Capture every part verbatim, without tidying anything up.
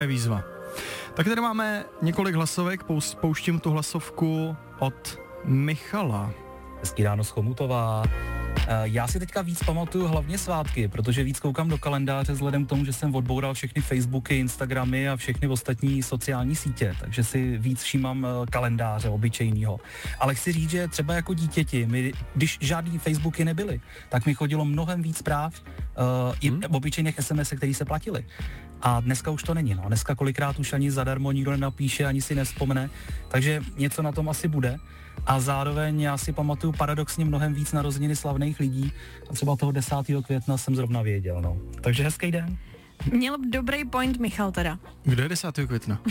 výzva. Tak tady máme několik hlasovek, pouštím tu hlasovku od Michala. Hezký ráno z Chomutová. Já si teďka víc pamatuju hlavně svátky, protože víc koukám do kalendáře vzhledem k tomu, že jsem odboural všechny Facebooky, Instagramy a všechny ostatní sociální sítě, takže si víc všímám kalendáře obyčejného. Ale chci říct, že třeba jako dítěti, my, když žádný Facebooky nebyly, tak mi chodilo mnohem víc zpráv uh, i hmm. obyčejných es em es, které se platily. A dneska už to není, no. Dneska kolikrát už ani zadarmo nikdo nenapíše, ani si nevzpomene, takže něco na tom asi bude. A zároveň já si pamatuju paradoxně mnohem víc narozeniny slavných lidí a třeba toho desátého května jsem zrovna věděl, no. Takže hezký den. Měl dobrý point Michal teda. Kdo je desátého května?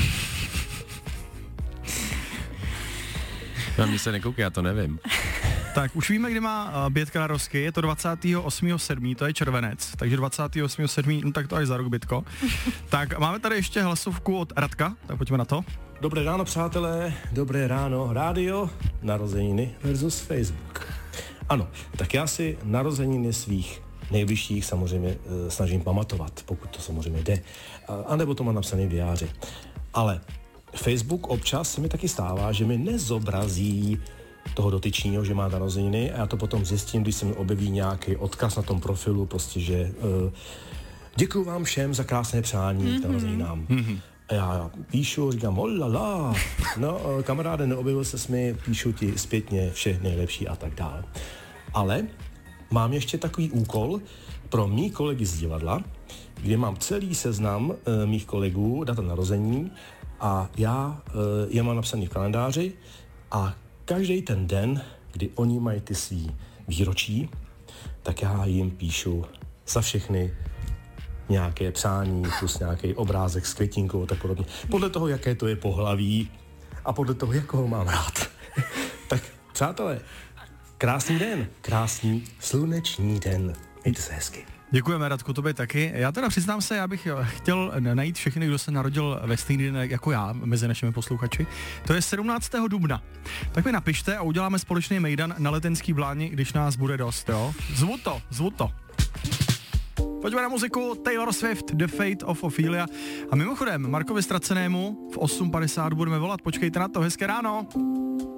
Na mě se nekoukej, já to nevím. Tak už víme, kdy má uh, Bětka narozky, je to dvacátého osmého sedmého to je červenec, takže dvacátého osmého sedmého no tak to až za rok, Bětko. Tak máme tady ještě hlasovku od Radka, tak pojďme na to. Dobré ráno, přátelé, dobré ráno, rádio, narozeniny versus Facebook. Ano, tak já si narozeniny svých nejbližších samozřejmě e, snažím pamatovat, pokud to samozřejmě jde, a, anebo to má napsaný v diáři. Ale Facebook občas se mi taky stává, že mi nezobrazí toho dotyčního, že má narozeniny a já to potom zjistím, když se mi objeví nějaký odkaz na tom profilu, prostě, že e, děkuju vám všem za krásné přání mm-hmm. k narozeninám. Mm-hmm. A já píšu, říkám, olala, no kamaráde, neobjevil ses mi, píšu ti zpětně vše nejlepší a tak dále. Ale mám ještě takový úkol pro mý kolegy z divadla, kde mám celý seznam e, mých kolegů, data narození a já e, je mám napsaný v kalendáři a každý ten den, kdy oni mají ty svý výročí, tak já jim píšu za všechny nějaké přání plus nějaký obrázek s květinkou a tak podobně. Podle toho, jaké to je pohlaví a podle toho, jak ho mám rád. Tak přátelé, krásný den, krásný sluneční den. Mějte se hezky. Děkujeme, Radku, tobě taky. Já teda přiznám se, já bych chtěl najít všechny, kdo se narodil ve stejný den jako já, mezi našimi posluchači. To je sedmnáctého dubna. Tak mi napište a uděláme společný mejdan na Letenský bláni, když nás bude dost, jo? Zvu to, zvu to. Pojďme na muziku, Taylor Swift, The Fate of Ophelia. A mimochodem, Markovi Ztracenému v osm padesát budeme volat, počkejte na to, hezké ráno.